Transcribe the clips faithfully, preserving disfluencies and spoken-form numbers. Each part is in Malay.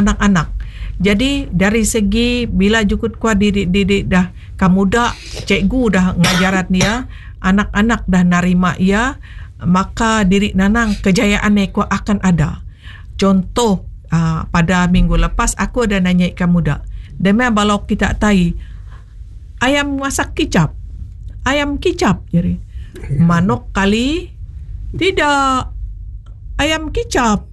anak-anak. Jadi dari segi bila jukut kuah didik-didik dah kamuda, cikgu dah ngajaran dia, anak-anak dah narima ia, maka diri nanang kejayaan kuah akan ada. Contoh uh, pada minggu lepas aku ada nanya kamuda, demi kalau kita tahu ayam masak kicap, ayam kicap jadi manok kali tidak ayam kicap.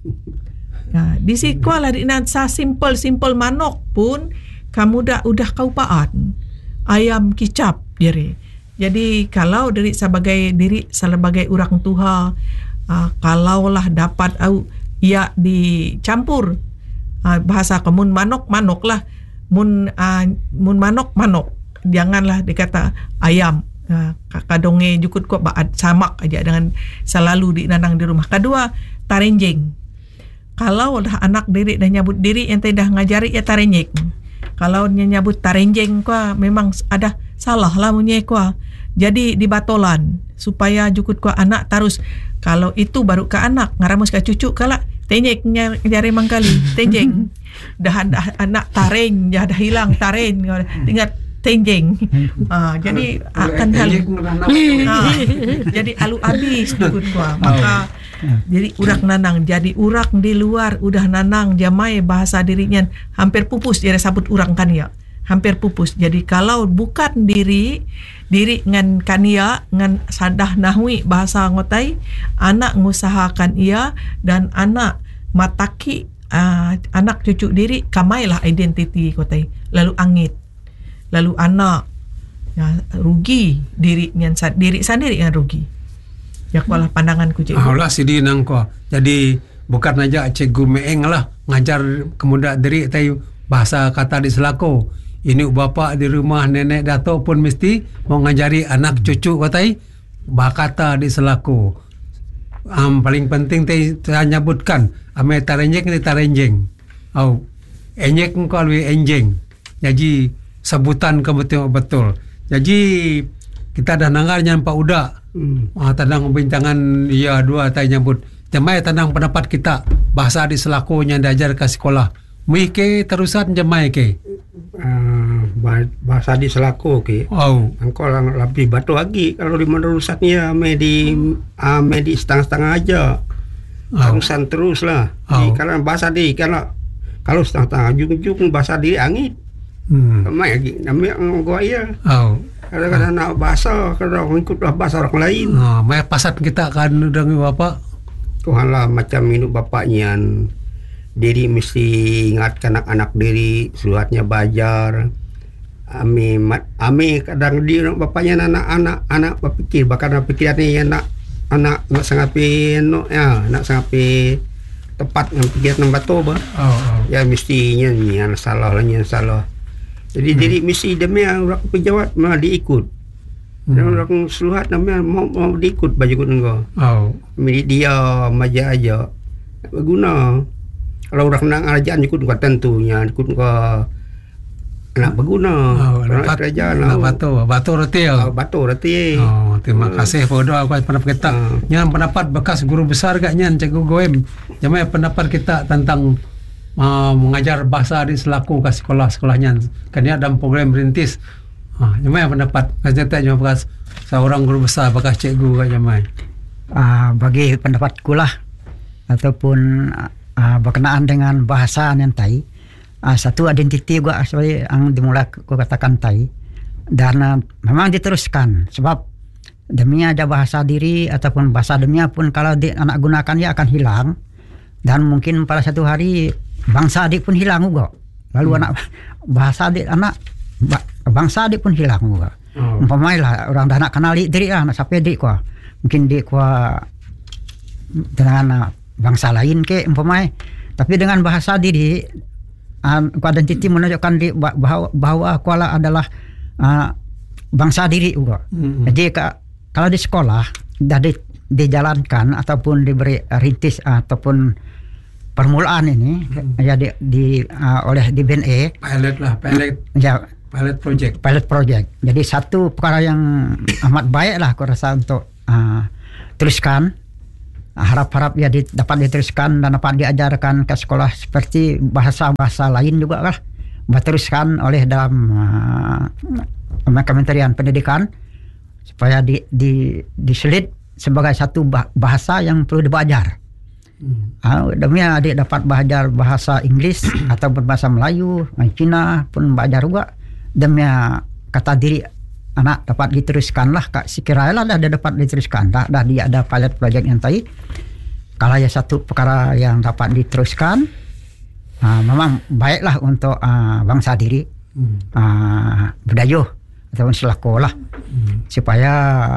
Ya, di sekolah di nansa simple simple manok pun kamu dah udah kau paan ayam kicap jadi. Jadi kalau diri sebagai diri sebagai orang tua, uh, kalaulah dapat au ia dicampur uh, bahasa kemun manok manok lah, mun uh, mun manok manok, janganlah dikata ayam. Uh, kadonge jukut kok baat samak aja dengan selalu di nanang di rumah. Kedua, tarenjeng. Kalau dah anak diri dah nyabut diri ente dah ngajari ya tarenjeng. Kalau dia nyabut tarenjeng kuah memang ada salah lah munye kuah. Jadi dibatolan supaya jukut kuah anak terus. Kalau itu baru ke anak ngaramus ke cucu kala tenjeng nyari mangkali tenjeng. Dah, dah anak tareng dah, dah hilang tareng tinggal tenjeng. Ah, jadi akan hal ah, jadi alu habis jukut kuah. Maka jadi urak nanang, jadi urak di luar udah nanang jamai bahasa dirinya hampir pupus jadi sabut urang kania hampir pupus. Jadi kalau bukan diri diri ngan kania ngan sadah nahwi bahasa ngotai, anak ngusahakan ia dan anak mataki uh, anak cucu diri kamailah identiti kotai lalu angit lalu anak ya, rugi diri ngan diri sendiri yang rugi. Ya kualah pandanganku cikgu. Ah lah sidi nang ko. Jadi bukan aja cikgu meeng lah ngajar kemudak diri tayu bahasa kata di selako. Ini bapa di rumah nenek datuk pun mesti mau ngajari anak cucu katai bakata di selako. Um, paling penting tay saya nyebutkan ame tarenjeng ni tarenjeng. Au enyek ko alwi enjeng. Jadi sebutan kebetul betul. Jadi kita dah nangar nyampa udak. Hmm. Ah, tandang bintangan iya dua tay nyambut. Jamai tandang pendapat kita bahasa di selakunya diajar ke sekolah. Mui ke terusan jamai ke. Uh, bahasa di selaku ke. Oh. Engkau lang lebih batu lagi kalau di menerusatnya me di uh, me di setengah-setengah aja. Oh. Terusan terus lah. Oh. Di, karena bahasa di kalau kalau setengah-setengah ujung-ujung bahasa di angit. Hmm. Mai lagi namanya engkau iya. Oh. Kadang-kadang nak bahasa, kadang ikutlah bahasa orang lain. Ah, mai pasat kita kan dengan bapak. Tuhanlah macam minum bapaknya. Diri mesti ingatkan anak-anak diri, suratnya bajar. Ami mat, ami kadang dia bapaknya anak-anak anak berpikir, bahkan pikirannya yang nak anak nak sangapi no ya, nak sangapi tepat dengan pikiran batu bah. Oh, oh. Ya mestinya ni yang salah lah yang salah. Jadi hmm. diri mesti demi orang pejabat malah diikut. Hmm. Dan orang seluhat namanya mau, mau diikut baju kut engkau. Oh. Milik dia maja aja. Berguna. Kalau orang nak kerajaan ikut engkau tentunya ikut engkau nak berguna. Oh, dapat kerajaan lah. Batu, batu reti. Oh, batu reti. Oh, terima uh. kasih pada aku pendapat kita. Uh. Yang pendapat bekas guru besar gaknya Cikgu Goem. Jamai pendapat kita tentang Uh, mengajar bahasa di selaku ke sekolah-sekolahnya kan dia dalam program rintis. Ah, jamai pendapat kata jamai bekas seorang guru besar bekas cikgu kan jamai. Uh, bagi pendapatku lah ataupun uh, berkenaan dengan bahasa yang tai, uh, satu identiti gua sebagai yang dimulai gua katakan tai dan uh, memang diteruskan sebab demi ada bahasa diri ataupun bahasa demi pun kalau di, anak gunakan dia akan hilang dan mungkin pada satu hari bangsa adik pun hilang juga. Lalu hmm. anak bahasa adik anak bangsa adik pun hilang juga. Oh. Umpamailah orang dah nak kenal diri lah, nak sampai dik kuah. Mungkin dik kuah dengan bangsa lain ke umpamai. Tapi dengan bahasa diri uh, identiti menunjukkan di bahwa bahwa kuala adalah uh, bangsa diri juga. Hmm. Jadi ka, kalau di sekolah dah di, dijalankan ataupun diberi rintis uh, ataupun permulaan ini hmm. ya di, di uh, oleh di B N E pilot lah pilot ya pilot project pilot project. Jadi satu perkara yang amat baik lah aku rasa untuk uh, teruskan harap-harap ya di, dapat diteruskan dan dapat diajarkan ke sekolah seperti bahasa-bahasa lain juga lah, diteruskan oleh dalam uh, Kementerian Pendidikan supaya di, di, diselit sebagai satu bahasa yang perlu dibajar. Hmm. Uh, demi adik dapat belajar bahasa Inggris ataupun bahasa Melayu, Cina pun belajar juga. Demi kata diri anak dapat diteruskan lah, Kak sekiranya lah dah dapat diteruskan, dah, dah dia ada pilot project yang tadi. Kalau ya satu perkara yang dapat diteruskan, uh, memang baiklah untuk uh, bangsa diri, hmm. uh, Bedayuh ataupun Selako lah, hmm. supaya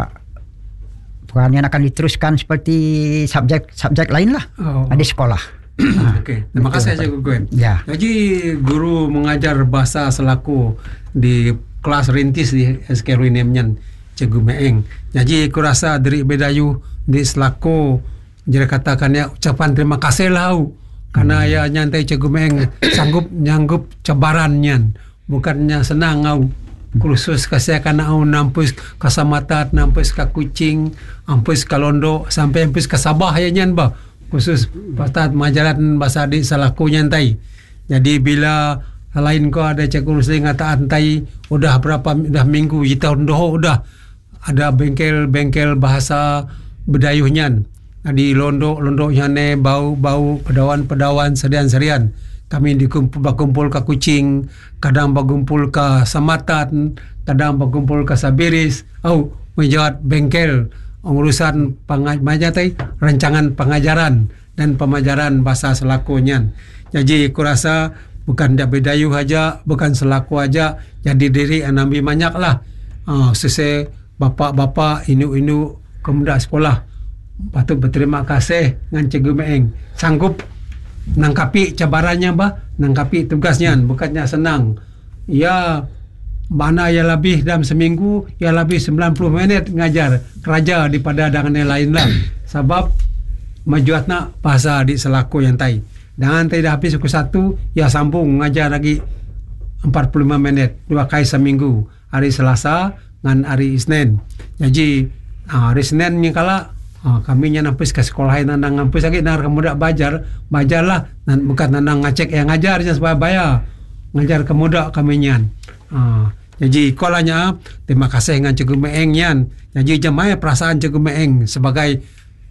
bukan yang akan diteruskan seperti subjek-subjek lain lah oh. di sekolah. Nah, Okey, terima kasih Cikgu Gwen. Ya. Jadi guru mengajar bahasa Selako di kelas rintis di S K Ruinemnyan Cikgu Meeng. Jadi aku rasa dari Bedayuh di Selako jadi katakan ya ucapan terima kasih lah karena hmm. ya nyantai Cikgu Meeng sanggup nyanggup cabarannya, bukannya senang au kursus kasih akan au nampus ke Samatat, nampus ke Kucing, nampus ke Londo sampai nampus ke Sabah ya nyan ba khusus pastat majalan bahasa di Selako nyantai. Jadi bila lain ko ada cikgu rusli ngataan tai udah berapa udah minggu di tahun doho udah ada bengkel-bengkel bahasa Bedayuhnya di Londo Londo nyane bau-bau pedawan-pedawan serian-serian. Kami dikumpul berkumpul ke Kucing, kadang berkumpul ke Samatan, kadang berkumpul ke Sabiris, au menjawab bengkel urusan pengajaran rancangan pengajaran dan pemajaran bahasa Selakonya. Jadi aku rasa bukan dak Bedayuh aja, bukan Selako aja, jadi diri anambi banyak lah. Uh, sese bapak-bapak inu-inu kemudak sekolah patut berterima kasih dengan Cikgu Meeng sanggup nangkapi cabarannya bah, nangkapi tugasnya, bukannya senang. Ya mana ya lebih dalam seminggu ya lebih sembilan puluh minit ngajar keraja daripada dengan yang lain lah. Sebab majuatna bahasa di Selako yang tai. Dan tidak habis pukul satu ya sambung ngajar lagi empat puluh lima minit dua kali seminggu, hari Selasa dan hari Isnin. Jadi hari Isnin ni kala ha, kami nya nampis ke sekolah yang nandang nampis lagi nar kemudak bajar bajarlah dan bukan nandang ngacek yang ngajarnya supaya bayar ngajar kemudak kami nyan. Ha, jadi kolanya terima kasih dengan Cikgu Meeng nyan. Jadi jemaah perasaan Cikgu Meeng sebagai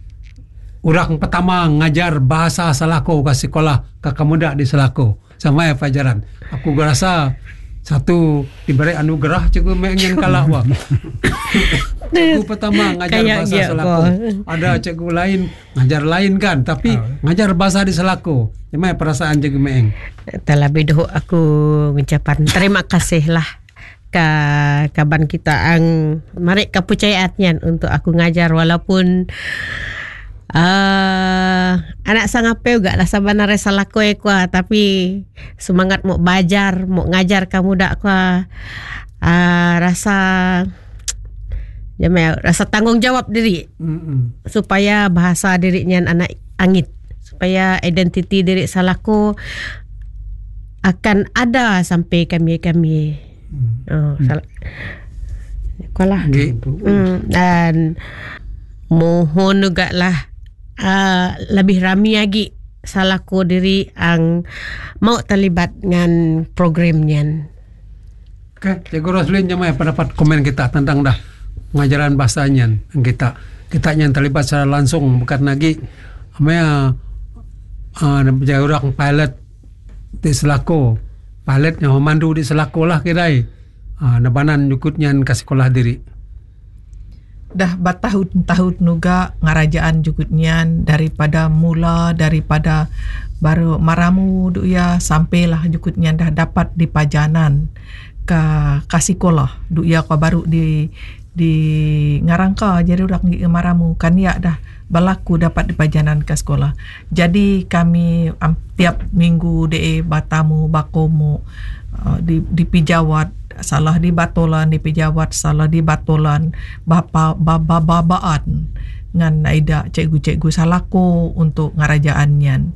orang pertama ngajar bahasa Selako ke sekolah ke kemudak di Selako sampai pelajaran. Aku rasa satu diberi anugerah Cikgu Meeng yang kalah wah. Cikgu pertama ngajar kayak bahasa Selako. Ada cikgu lain ngajar lain kan, tapi oh. ngajar bahasa di Selako. Gimana perasaan Cikgu Meeng? Terlebih dahulu aku mengucapkan terima kasih lah ke kaban kita ang mari kepercayaannya untuk aku ngajar walaupun Uh, anak sangape juga lah sebenarnya salah koe kuah, tapi semangat mau belajar mau ngajar kamu dak kuah uh, rasa ya rasa tanggung jawab diri mm-hmm. supaya bahasa dirinya anak angit, supaya identiti diri salahku akan ada sampai kami-kami mm. oh, salah kualah gitu. mm, dan mohon juga lah Uh, lebih ramai lagi salahku diri ang mau terlibat dengan programnya. Oke, Cikgu Roslin jemaah pendapat komen kita tentang dah pengajaran bahasanya kita kita yang terlibat secara langsung bukan lagi amanya uh, uh, orang pilot di Selako, pilot yang memandu di Selako lah kidai uh, nabanan nyukutnya ke sekolah diri. Dah bertahun-tahun nuga ngarajaan jukutnian daripada mula daripada baru maramu du ya sampailah jukutnian dah dapat di pajanan ke kasikolah du ya ko baru di di ngarangka jadi orang di maramu kan ya dah berlaku dapat di pajanan ke sekolah. Jadi kami um, tiap minggu de batamu bakomu uh, di di pijawat salah di batolan di pejawat salah di batolan bapa baba babaan ngan aida cikgu-cikgu salako untuk ngarajaannya.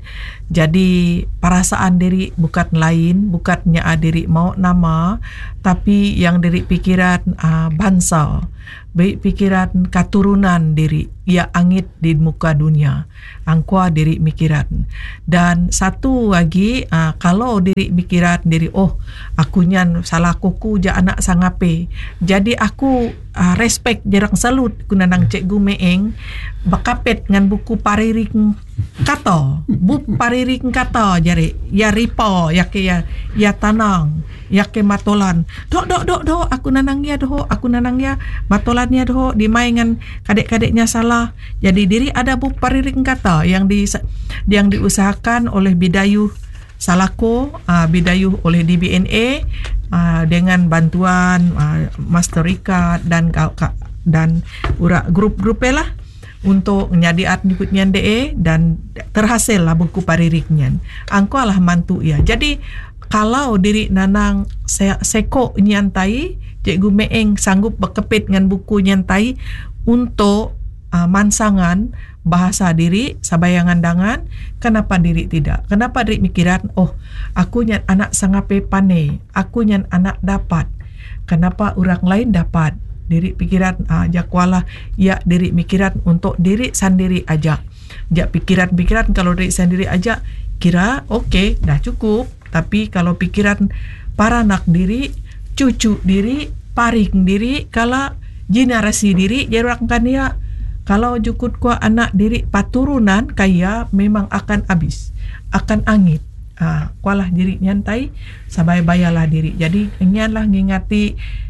Jadi perasaan diri bukan lain, bukannya diri mau nama, tapi yang diri pikiran uh, bangsa, baik pikiran keturunan diri, ya angit di muka dunia, angkua diri mikiran. Dan satu lagi, uh, kalau diri mikiran diri, oh aku nyan salah kuku ja anak sangape, jadi aku uh, respect jarang salut kunanang cikgu meeng bakapet ngan buku pariring kata, bu pariring kata jari ya ripo ya ke ya ya tanang ya ke matolan dok dok dok dok aku nanang ya doh aku nanang ya matolannya doh dimaingan kadek-kadeknya salah. Jadi diri ada bu pariring kata yang di yang diusahakan oleh Bidayuh Salako, uh, Bidayuh oleh D B N A uh, dengan bantuan uh, Master Rika dan dan ura grup-grup lah untuk nyadiat nyukutnya de dan terhasil lah buku paririknya. Angko lah mantu ya. Jadi kalau diri nanang se- seko nyantai, cikgu meeng sanggup berkepit dengan buku nyantai untuk uh, mansangan bahasa diri sabayangan dangan, kenapa diri tidak? Kenapa diri mikiran, oh aku nyan anak sangape pane, aku nyan anak dapat, kenapa orang lain dapat? Diri pikiran ah, jakwalah ya diri mikiran untuk diri sendiri aja. Ya pikiran-pikiran kalau diri sendiri aja kira oke okay, dah cukup. Tapi kalau pikiran para anak diri, cucu diri, paring diri, kalau generasi diri jarangkan ya. Kalau jukut kuah anak diri paturunan kaya memang akan habis, akan angit. Ah, kualah diri nyantai, sabai bayalah diri. Jadi ingatlah ngingati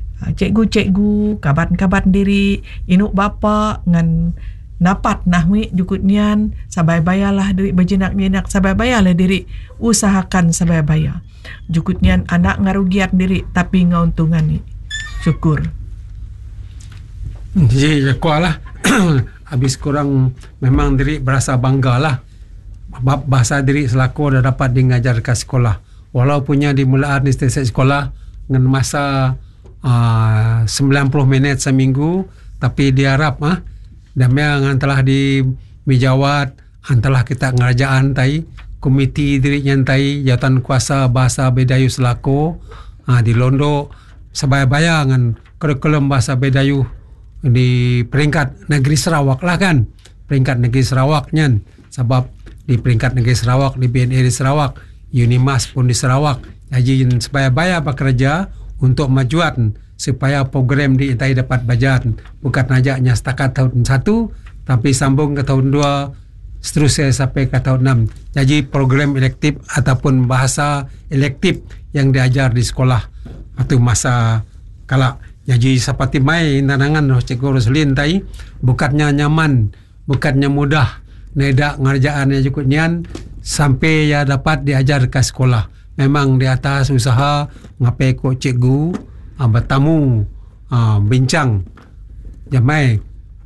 cikgu-cikgu, kaban-kaban diri, inuk bapa ngan napat nahwi jukutnian sabai bayalah diri berjenak-jenak sabai bayalah diri usahakan sabai bayar. Jukutnian anak ngarugian diri tapi ngauntungan ni. Syukur. Jadi ya kualah habis kurang memang diri berasa bangga lah bab bahasa diri selaku dah dapat diajar ke sekolah. Walaupunnya dimulaan di stesen sekolah dengan masa Uh, sembilan puluh minit seminggu, tapi diharap ah dan yang telah di mijawat antalah kita ngerajaan tai komiti diri nyantai jawatan kuasa bahasa Bidayuh Selako uh, di Londo sebagai bayangan kurikulum bahasa Bidayuh di peringkat negeri Sarawak lah kan, peringkat negeri Sarawak nyan, sebab di peringkat negeri Sarawak di B N A di Sarawak, Unimas pun di Sarawak, jadi sebagai bayar bekerja untuk majuan supaya program di Intai dapat bajar bukan ajaknya setakat tahun satu tapi sambung ke tahun dua seterusnya sampai ke tahun enam. Jadi program elektif ataupun bahasa elektif yang diajar di sekolah atau masa kala. Jadi seperti mai nanangan Cikgu Roslin tai bukannya nyaman, bukannya mudah nedak ngerjaannya cukup nyan sampai ya dapat diajar ke sekolah. Memang di atas usaha ngapai ko cikgu uh, bertamu uh, bincang jamai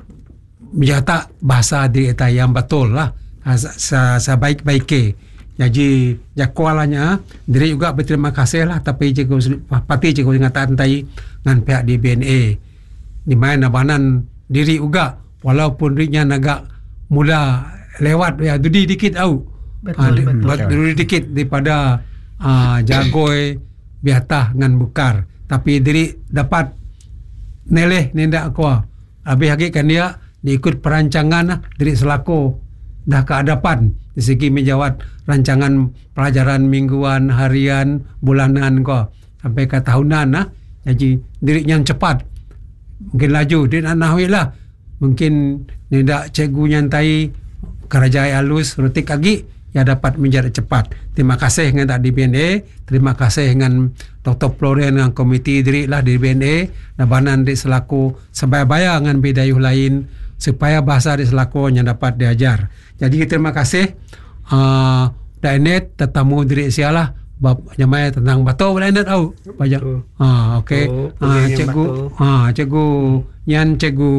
menjata bahasa diri eta yang betul lah uh, sebaik-baiknya. Jadi jakwalanya diri juga berterima kasih lah tapi cikgu pati cikgu ingatan tai dengan pihak D B N A di mana banan diri juga walaupun dirinya agak mula lewat ya dudi dikit au betul, uh, betul. Dudi dikit daripada Uh, jagoi biatah ngan bukar tapi diri dapat neleh nendak kuah habis lagi kan dia diikut perancangan lah, diri selaku dah keadapan di segi menjawat rancangan pelajaran mingguan, harian, bulanan kuah sampai ke tahunan lah. Jadi diri yang cepat mungkin laju dia nak nahwi lah mungkin nendak cikgu nyantai kerajaan halus rutik lagi ya dapat menjadi cepat. Terima kasih dengan D B N A, terima kasih dengan Doktor Florian dengan komiti diri lah D B N A dan banan di selaku sebagai bayar dengan Bidayuh lain supaya bahasa di selaku yang dapat diajar. Jadi terima kasih uh, Dainet tetamu diri sialah bab nyamai tentang bato Dainet au banyak. Ah okey. Ah cikgu ah cikgu nyan cikgu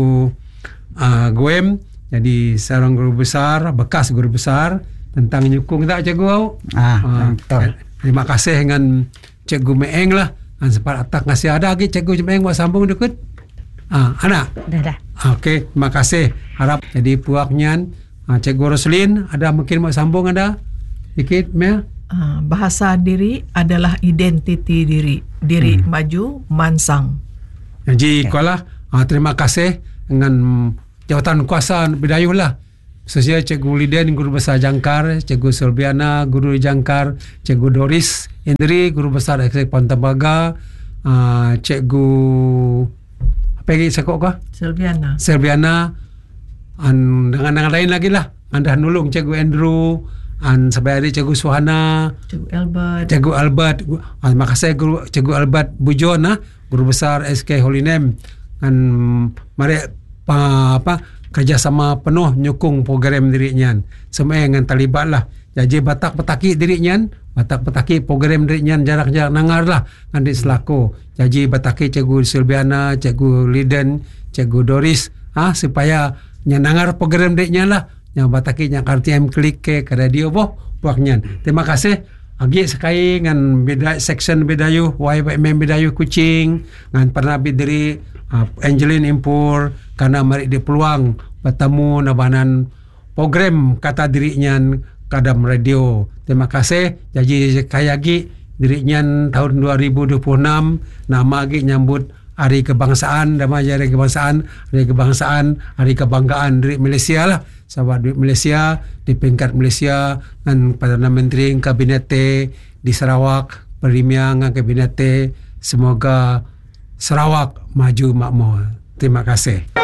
uh, Guem jadi seorang guru besar, bekas guru besar tentang nyukung tak cikgu au? Ah, uh, betul. Terima kasih dengan cikgu Meeng lah. An sempat atak ngasih ada lagi cikgu Meeng buat sambung dekat. Ah, anak. Dah dah. Okey, terima kasih. Harap jadi puaknya. Ah, Cikgu Roslin, ada mungkin mau sambung ada? Dikit, Mel? Uh, bahasa diri adalah identiti diri. Diri Hmm. maju, mansang. Jadi, kualah, ah, terima kasih dengan jawatan kuasa Bidayuh lah. Khususnya Cikgu Liden, Guru Besar Jangkar, Cikgu Selviana, Guru Jangkar, Cikgu Doris Indri, Guru Besar Eksek Pontembaga, uh, Cikgu apa lagi sekok kah? Selviana. Selviana, an, dengan dengan lain lagi lah. Anda nulung Cikgu Andrew, an sebayari Cikgu Suhana, Cikgu Albert. Cikgu Albert, ah, terima kasih Guru Cikgu Albert Bujon, ah, Guru Besar S K Holy Name. Dan mari pa, apa kerjasama penuh nyukung program dirinya. Semua yang terlibat lah. Jadi batak petaki dirinya, batak petaki program dirinya jarak-jarak nangar lah nanti selaku. Jadi bataki Cikgu Silviana, Cikgu Liden, Cikgu Doris, ah supaya nyanangar program dirinya lah. Yang bataki yang R T M klik ke ke radio boh buaknya. Terima kasih. Agi sekali dengan beda section Bidayuh, Y B M Bidayuh Kuching, dengan pernah bidiri uh, Angeline Impur karena mari di peluang bertemu nabanan program kata dirinya kadam radio. Terima kasih. Jadi kayagi dirinya tahun dua ribu dua puluh enam nama agi nyambut Hari Kebangsaan, nama Hari Kebangsaan, Hari Kebangsaan, Hari Kebanggaan dari Malaysia lah. Sahabat duit Malaysia, di peringkat Malaysia dan Perdana Menteri Kabinet di Sarawak, Perimia dengan Kabinet. Semoga Sarawak maju makmur. Terima kasih.